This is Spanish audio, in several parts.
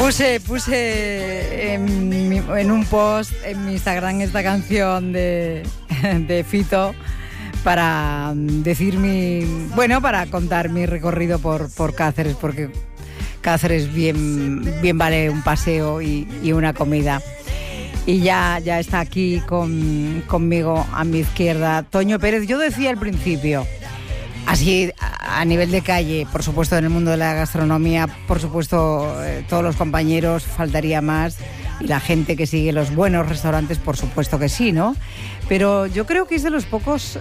Puse en un post en mi Instagram esta canción de Fito para decir para contar mi recorrido por Cáceres, porque Cáceres bien vale un paseo y una comida. Y ya está aquí conmigo a mi izquierda Toño Pérez. Yo decía al principio, así a nivel de calle, por supuesto en el mundo de la gastronomía, por supuesto todos los compañeros, faltaría más, y la gente que sigue los buenos restaurantes, por supuesto que sí, ¿no? Pero yo creo que es de los pocos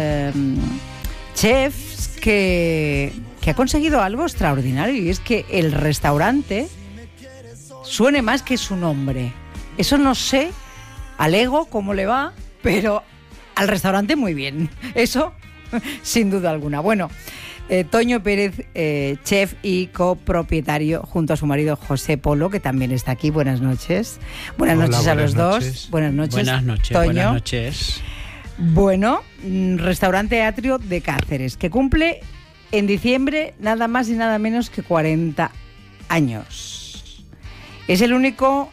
chefs que ha conseguido algo extraordinario, y es que el restaurante suene más que su nombre. Eso no sé al ego cómo le va, pero al restaurante muy bien. Eso sin duda alguna. Bueno, Toño Pérez, chef y copropietario, junto a su marido José Polo, que también está aquí. Buenas noches. Buenas noches a los dos. Buenas noches. Buenas noches, Toño. buenas noches. Bueno, restaurante Atrio de Cáceres, que cumple en diciembre nada más y nada menos que 40 años. Es el único,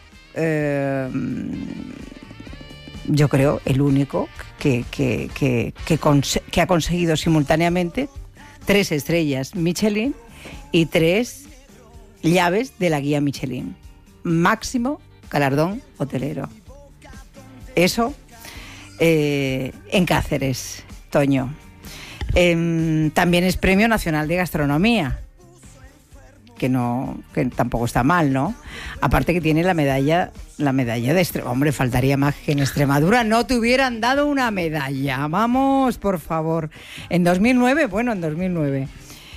yo creo, el único que ha conseguido simultáneamente 3 estrellas Michelin y 3 llaves de la guía Michelin. Máximo galardón hotelero. Eso en Cáceres, Toño. También es Premio Nacional de Gastronomía, que tampoco está mal, ¿no? Aparte que tiene la medalla de Extremadura. Hombre, faltaría más que en Extremadura no te hubieran dado una medalla. Vamos, por favor. En 2009.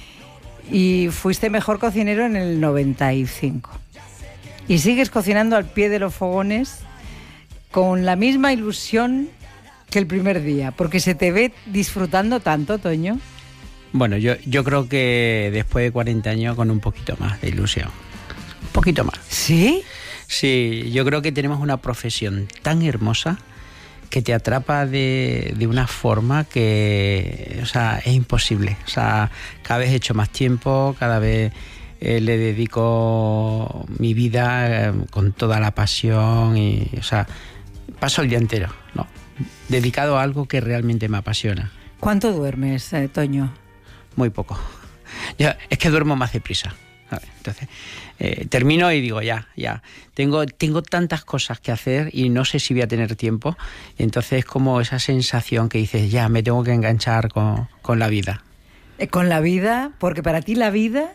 Y fuiste mejor cocinero en el 95. Y sigues cocinando al pie de los fogones con la misma ilusión que el primer día, porque se te ve disfrutando tanto, Toño. Bueno, yo creo que después de 40 años con un poquito más de ilusión. Un poquito más. ¿Sí? Sí, yo creo que tenemos una profesión tan hermosa que te atrapa de una forma que, o sea, es imposible. O sea, cada vez he hecho más tiempo, cada vez le dedico mi vida con toda la pasión y, o sea, paso el día entero, ¿no? Dedicado a algo que realmente me apasiona. ¿Cuánto duermes, Toño? Muy poco. Es que duermo más deprisa. Entonces, termino y digo, ya. Tengo tantas cosas que hacer y no sé si voy a tener tiempo. Entonces, como esa sensación que dices, ya, me tengo que enganchar con la vida. Con la vida, porque para ti la vida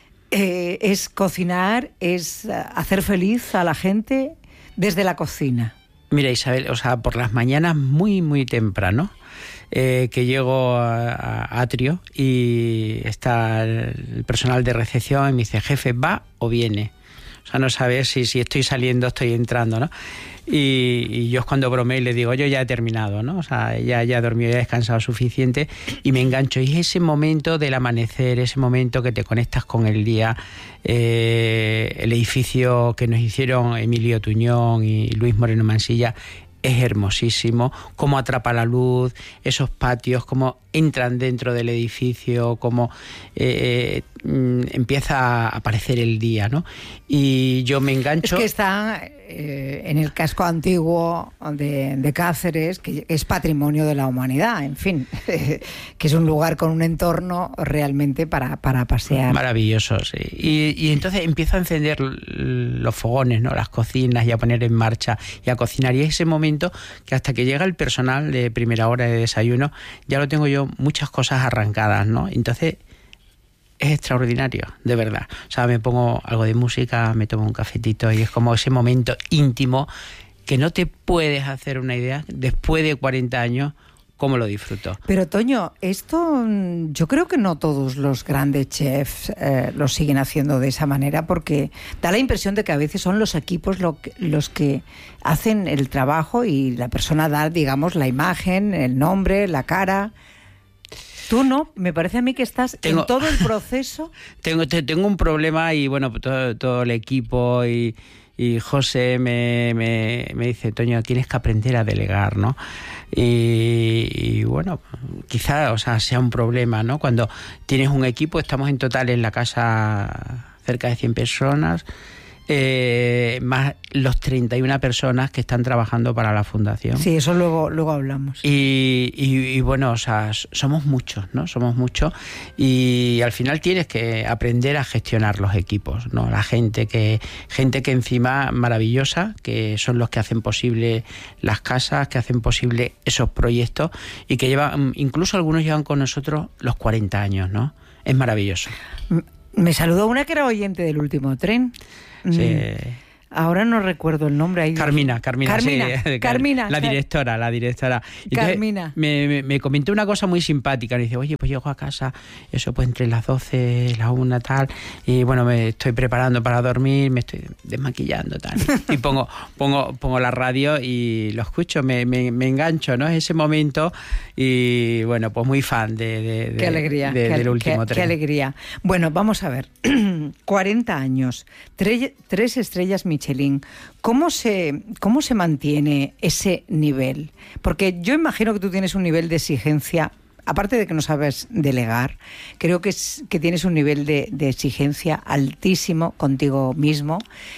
es cocinar, es hacer feliz a la gente desde la cocina. Mira, Isabel, o sea, por las mañanas muy, muy temprano, que llego a Atrio y está el personal de recepción y me dice, jefe, ¿va o viene? O sea, no sabes si estoy saliendo, estoy entrando, ¿no? Y yo es cuando bromeo y le digo, yo ya he terminado, ¿no? O sea, ya he dormido, ya he descansado suficiente y me engancho. Y es ese momento del amanecer, ese momento que te conectas con el día, el edificio que nos hicieron Emilio Tuñón y Luis Moreno Mansilla, es hermosísimo, cómo atrapa la luz, esos patios, cómo entran dentro del edificio, cómo empieza a aparecer el día, ¿no? Y yo me engancho. Es que está en el casco antiguo de Cáceres, que es patrimonio de la humanidad, en fin, que es un lugar con un entorno realmente para pasear. Maravilloso, sí. Y entonces empiezo a encender los fogones, ¿no? Las cocinas, y a poner en marcha y a cocinar. Y es ese momento que hasta que llega el personal de primera hora de desayuno, ya lo tengo yo muchas cosas arrancadas, ¿no? Entonces es extraordinario, de verdad. O sea, me pongo algo de música, me tomo un cafetito y es como ese momento íntimo que no te puedes hacer una idea después de 40 años cómo lo disfruto. Pero Toño, esto yo creo que no todos los grandes chefs lo siguen haciendo de esa manera, porque da la impresión de que a veces son los equipos los que hacen el trabajo y la persona da, digamos, la imagen, el nombre, la cara. Tú no, me parece a mí que estás en todo el proceso. Tengo un problema y bueno, todo el equipo y José me dice, Toño, tienes que aprender a delegar, ¿no? Y bueno, quizá, o sea, sea un problema, ¿no? Cuando tienes un equipo, estamos en total en la casa cerca de 100 personas, más los 31 personas que están trabajando para la fundación. Sí, eso luego hablamos. Y bueno, o sea, somos muchos, ¿no? Somos muchos, y al final tienes que aprender a gestionar los equipos, ¿no? La gente que encima maravillosa, que son los que hacen posible las casas, que hacen posible esos proyectos, y que incluso algunos llevan con nosotros los 40 años, ¿no? Es maravilloso. Me saludó una que era oyente del Último Tren. Sí. Ahora no recuerdo el nombre. Ahí. Carmina, sí, Carmina. La directora. Entonces, Carmina. Me comentó una cosa muy simpática. Me dice, oye, pues llego a casa, eso pues entre las 12, las 1, tal, y bueno, me estoy preparando para dormir, me estoy desmaquillando, tal. Y pongo la radio y lo escucho, me engancho, ¿no? Ese momento, y bueno, pues muy fan qué alegría, del Último Tren. Qué alegría. Bueno, vamos a ver. 40 años, 3 estrellas Michelin. ¿Cómo se mantiene ese nivel? Porque yo imagino que tú tienes un nivel de exigencia, aparte de que no sabes delegar, creo que tienes un nivel de exigencia altísimo contigo mismo.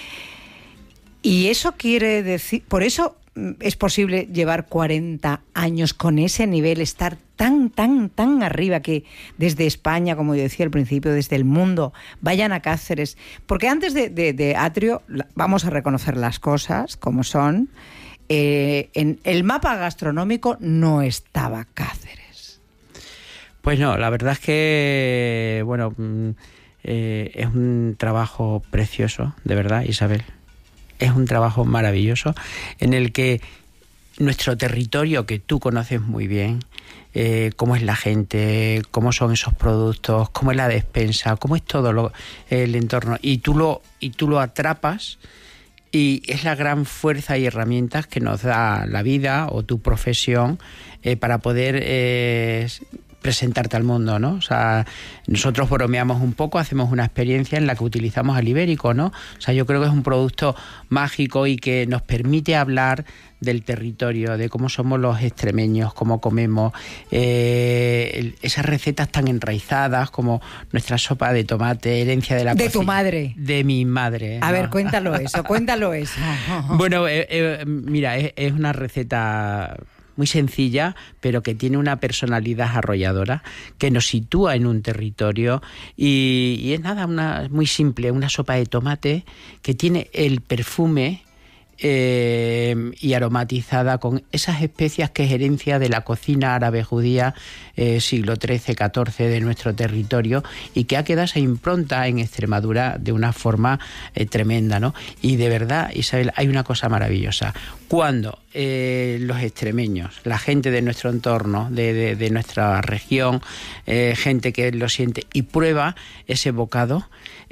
Y eso quiere decir, por eso es posible llevar 40 años con ese nivel, estar tan arriba, que desde España, como yo decía al principio, desde el mundo, vayan a Cáceres. Porque antes de Atrio, vamos a reconocer las cosas como son, en el mapa gastronómico no estaba Cáceres. Pues no, la verdad es que, bueno, es un trabajo precioso, de verdad, Isabel. Es un trabajo maravilloso en el que nuestro territorio, que tú conoces muy bien, cómo es la gente, cómo son esos productos, cómo es la despensa, cómo es todo el entorno, y tú lo atrapas, y es la gran fuerza y herramientas que nos da la vida o tu profesión para poder presentarte al mundo, ¿no? O sea, nosotros bromeamos un poco, hacemos una experiencia en la que utilizamos al ibérico, ¿no? O sea, yo creo que es un producto mágico y que nos permite hablar del territorio, de cómo somos los extremeños, cómo comemos, esas recetas tan enraizadas como nuestra sopa de tomate, herencia de la cocina. ¿De tu madre? De mi madre. A ver, cuéntalo eso. Bueno, mira, es una receta muy sencilla, pero que tiene una personalidad arrolladora, que nos sitúa en un territorio, y es nada, muy simple, una sopa de tomate que tiene el perfume y aromatizada con esas especias que es herencia de la cocina árabe judía siglo XIII-XIV de nuestro territorio, y que ha quedado esa impronta en Extremadura de una forma tremenda, ¿no? Y de verdad, Isabel, hay una cosa maravillosa. Cuando los extremeños, la gente de nuestro entorno, de nuestra región, gente que lo siente y prueba ese bocado,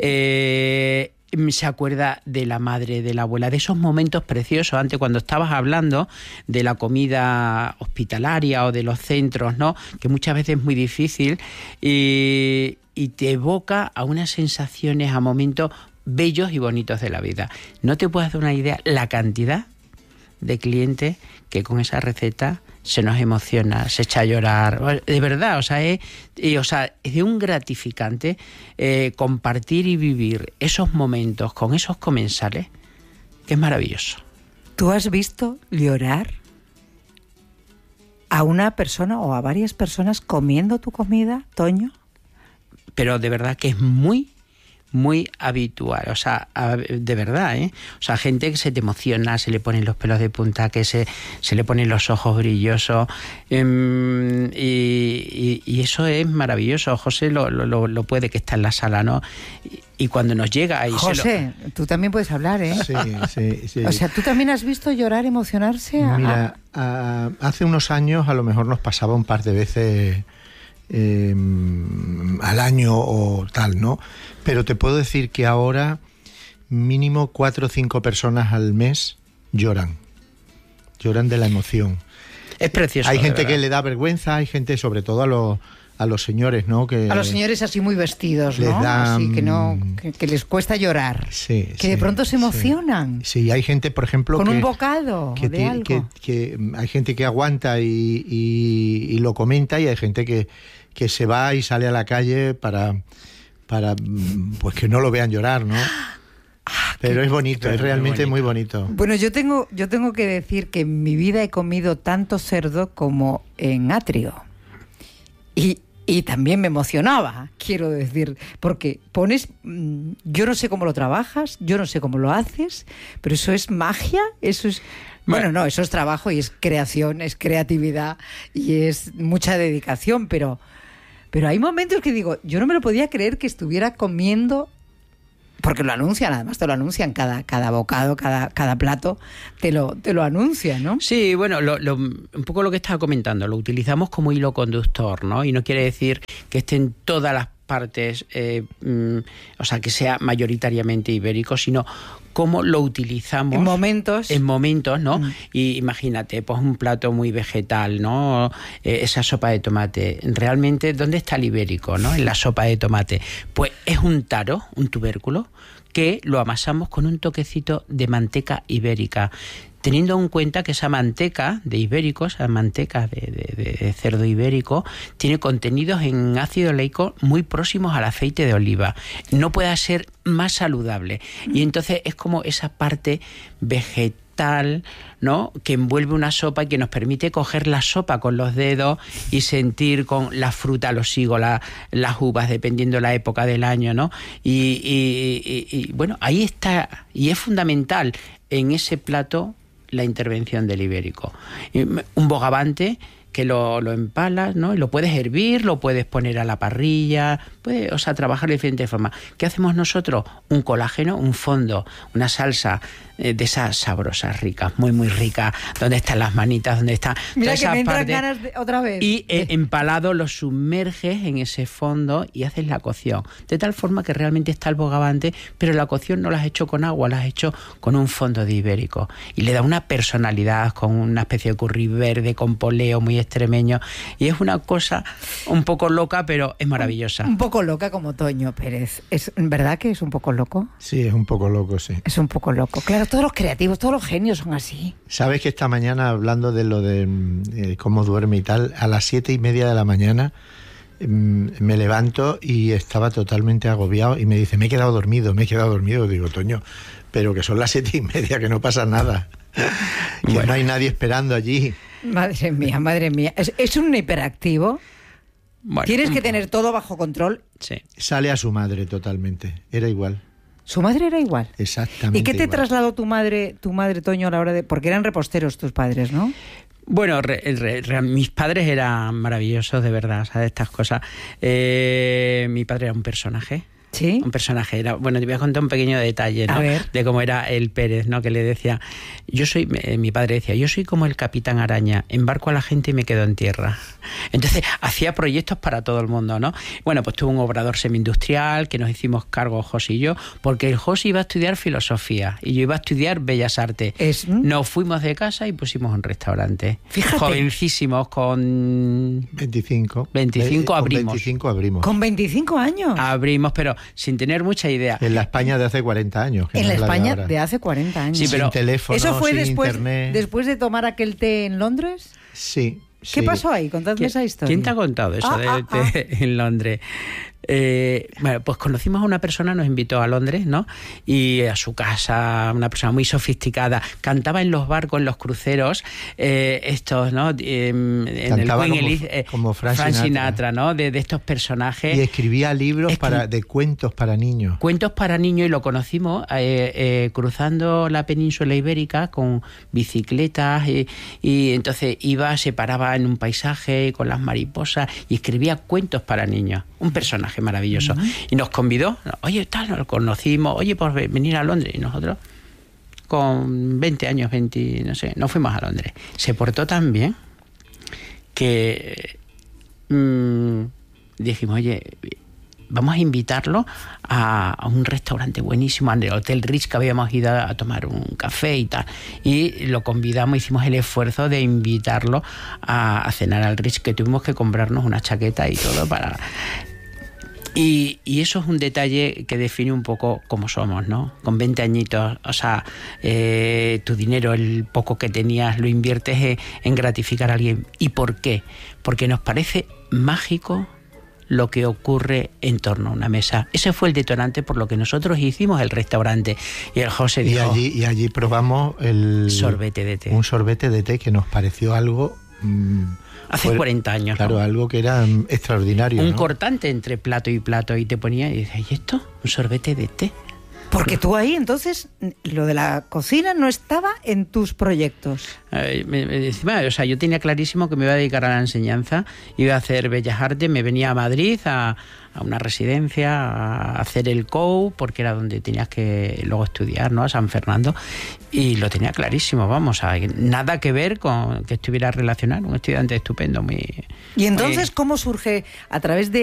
se acuerda de la madre, de la abuela, de esos momentos preciosos. Antes, cuando estabas hablando de la comida hospitalaria o de los centros, ¿no?, que muchas veces es muy difícil, y te evoca a unas sensaciones, a momentos bellos y bonitos de la vida. No te puedes dar una idea la cantidad de clientes que con esa receta se nos emociona, se echa a llorar, de verdad, o sea, es de un gratificante compartir y vivir esos momentos con esos comensales, que es maravilloso. ¿Tú has visto llorar a una persona o a varias personas comiendo tu comida, Toño? Pero de verdad que es muy habitual, o sea, de verdad, O sea, gente que se te emociona, se le ponen los pelos de punta, que se le ponen los ojos brillosos, y eso es maravilloso. José lo puede, que está en la sala, ¿no? Y cuando nos llega... José, tú también puedes hablar, ¿eh? Sí. O sea, ¿tú también has visto llorar, emocionarse? Mira, hace unos años a lo mejor nos pasaba un par de veces al año o tal, ¿no? Pero te puedo decir que ahora mínimo 4 o 5 personas al mes lloran de la emoción. Es precioso. Hay gente que le da vergüenza, hay gente, sobre todo a los señores, ¿no? Que a los señores así muy vestidos, ¿no? Así que les cuesta llorar. Sí. Que de pronto se emocionan. Sí, hay gente, por ejemplo, con un bocado de algo. Que hay gente que aguanta y lo comenta, y hay gente que se va y sale a la calle para pues que no lo vean llorar, ¿no? Pero es bonito, es realmente muy bonito. Bueno, yo tengo que decir que en mi vida he comido tanto cerdo como en Atrio. Y también me emocionaba, quiero decir, porque pones, yo no sé cómo lo trabajas, yo no sé cómo lo haces, pero eso es magia, eso es... Bueno, no, eso es trabajo y es creación, es creatividad y es mucha dedicación, pero hay momentos que digo, yo no me lo podía creer que estuviera comiendo, porque lo anuncian, además te lo anuncian, cada bocado, cada plato te lo anuncian, ¿no? Sí, bueno, un poco lo que estaba comentando, lo utilizamos como hilo conductor, ¿no? Y no quiere decir que esté en todas las partes, o sea, que sea mayoritariamente ibérico, sino cómo lo utilizamos en momentos, ¿no? Y imagínate, pues un plato muy vegetal, ¿no? Esa sopa de tomate. Realmente, ¿dónde está el ibérico, no? En la sopa de tomate. Pues es un taro, un tubérculo, que lo amasamos con un toquecito de manteca ibérica, teniendo en cuenta que esa manteca de ibérico, esa manteca de cerdo ibérico, tiene contenidos en ácido oleico muy próximos al aceite de oliva. No puede ser más saludable. Y entonces es como esa parte vegetal, ¿no?, que envuelve una sopa y que nos permite coger la sopa con los dedos y sentir con la fruta, los higos, las uvas, dependiendo de la época del año, ¿no? Y bueno, ahí está, y es fundamental en ese plato la intervención del ibérico. Un bogavante que lo empalas, ¿no? Y lo puedes hervir, lo puedes poner a la parrilla, trabajar de diferentes formas. ¿Qué hacemos nosotros? Un colágeno, un fondo, una salsa de esas sabrosas, ricas, muy, muy ricas. ¿Dónde están las manitas? ¿Dónde está? Mira que me entran ganas otra vez. Y empalado lo sumerges en ese fondo y haces la cocción. De tal forma que realmente está el bogavante, pero la cocción no la has hecho con agua, la has hecho con un fondo de ibérico. Y le da una personalidad con una especie de curry verde, con poleo muy extremeño. Y es una cosa un poco loca, pero es maravillosa. Un poco loca como Toño Pérez. ¿Es verdad que es un poco loco? Sí, es un poco loco, sí. Es un poco loco. Claro, todos los creativos, todos los genios son así. Sabes que esta mañana, hablando de lo de cómo duerme y tal, a las 7:30 de la mañana me levanto y estaba totalmente agobiado y me dice, me he quedado dormido. Digo, Toño, pero que son las 7:30, que no pasa nada. Que bueno, no hay nadie esperando allí. Madre mía. ¿Es un hiperactivo? Bueno, tienes que tener todo bajo control. Sí. Sale a su madre totalmente. Era igual. ¿Su madre era igual? Exactamente. ¿Y qué te igual. trasladó tu madre, Toño, a la hora de...? Porque eran reposteros tus padres, ¿no? Bueno, mis padres eran maravillosos, de verdad, ¿sabes? Estas cosas. Mi padre era un personaje. ¿Sí? Un personaje. Bueno, te voy a contar un pequeño detalle, ¿no? A ver. De cómo era el Pérez, ¿no? Que le decía, mi padre decía, yo soy como el Capitán Araña, embarco a la gente y me quedo en tierra. Entonces, hacía proyectos para todo el mundo, ¿no? Bueno, pues tuvo un obrador semi-industrial que nos hicimos cargo José y yo, porque el José iba a estudiar filosofía y yo iba a estudiar bellas artes. Nos fuimos de casa y pusimos un restaurante. Fíjate. Jovencísimos, con 25 abrimos. 25 abrimos. ¿Con 25 años? Abrimos, pero sin tener mucha idea. En la España de hace 40 años. En la España de hace 40 años. Sí, pero sin teléfono, ¿eso fue sin después de tomar aquel té en Londres? Sí. ¿Qué pasó ahí? Contadme esa historia. ¿Quién te ha contado eso del té en Londres? Bueno, pues conocimos a una persona, nos invitó a Londres, ¿no? Y a su casa, una persona muy sofisticada, cantaba en los barcos, en los cruceros, estos, ¿no? En cantaba el Queen Elizabeth, como Frank Sinatra, ¿no? De estos personajes. Y escribía libros de cuentos para niños. Cuentos para niños, y lo conocimos cruzando la península ibérica con bicicletas y entonces se paraba en un paisaje con las mariposas y escribía cuentos para niños. Un personaje maravilloso. Y nos convidó, oye, nos lo conocimos, oye, por venir a Londres. Y nosotros, con 20 años, no sé, nos fuimos a Londres. Se portó tan bien que dijimos, oye, vamos a invitarlo a un restaurante buenísimo, al Hotel Ritz, que habíamos ido a tomar un café y tal. Y lo convidamos, hicimos el esfuerzo de invitarlo a cenar al Ritz, que tuvimos que comprarnos una chaqueta y todo para... Y eso es un detalle que define un poco cómo somos, ¿no? Con 20 añitos, o sea, tu dinero, el poco que tenías, lo inviertes en gratificar a alguien. ¿Y por qué? Porque nos parece mágico lo que ocurre en torno a una mesa. Ese fue el detonante por lo que nosotros hicimos el restaurante. Y el José dijo... Y allí probamos el... sorbete de té. Un sorbete de té que nos pareció algo... Hace 40 años. Claro, ¿no? Algo que era extraordinario. Un cortante entre plato y plato. Y te ponía y dices, ¿y esto? Un sorbete de té. Porque tú ahí, entonces, lo de la cocina no estaba en tus proyectos. Encima, o sea, yo tenía clarísimo que me iba a dedicar a la enseñanza, iba a hacer Bellas Artes, me venía a Madrid a una residencia, a hacer el COU, porque era donde tenías que luego estudiar, ¿no? A San Fernando, y lo tenía clarísimo, vamos, nada que ver con que estuviera relacionado, un estudiante estupendo, muy... Y entonces, ¿cómo surge a través de